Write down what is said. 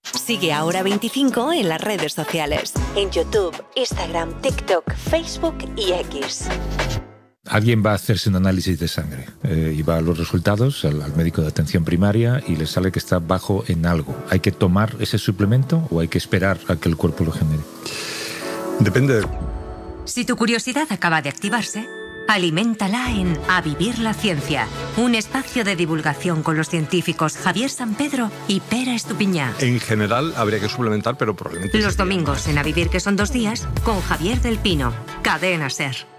Sigue Ahora 25 en las redes sociales. En YouTube, Instagram, TikTok, Facebook y X. Alguien va a hacerse un análisis de sangre y va a los resultados al médico de atención primaria y le sale que está bajo en algo. ¿Hay que tomar ese suplemento o hay que esperar a que el cuerpo lo genere? Depende. Si tu curiosidad acaba de activarse, aliméntala en A Vivir la Ciencia, un espacio de divulgación con los científicos Javier Sampedro y Pere Estupiñán. En general habría que suplementar, pero probablemente... Los domingos en A Vivir, que son 2 días, con Javier del Pino. Cadena SER.